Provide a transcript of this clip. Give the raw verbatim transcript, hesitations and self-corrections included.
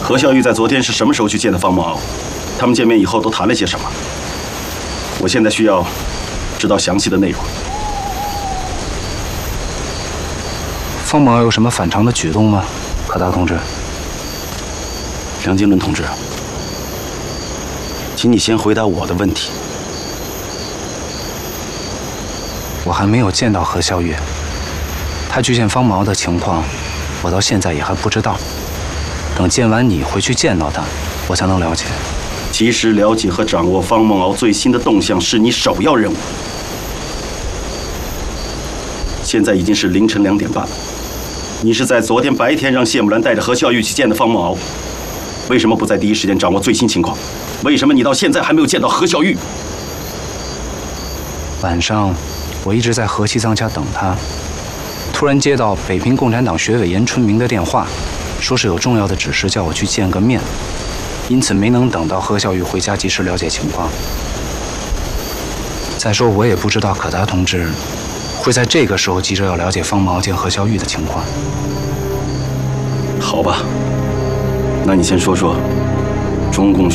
何孝玉在昨天是什么时候去见的方梦敖？他们见面以后都谈了些什么？我现在需要知道详细的内容。 方梦敖有什么反常的举动吗？可达同志。 梁经纶同志，请你先回答我的问题。 我还没有见到何孝玉，他去见方梦敖的情况，我到现在也还不知道。等见完你回去见到他，我才能了解。 及时了解和掌握方梦敖最新的动向是你首要任务。现在已经是凌晨两点半了，你是在昨天白天让谢木兰带着何孝玉去见的方梦敖，为什么不在第一时间掌握最新情况？为什么你到现在还没有见到何孝玉？ 晚上，我一直在何西藏家等他，突然接到北平共产党学委严春明的电话，说是有重要的指示叫我去见个面，因此没能等到何孝玉回家及时了解情况。再说，我也不知道可达同志会在这个时候急着要了解方梦敖见何孝玉的情况。 好吧，那你先说说中共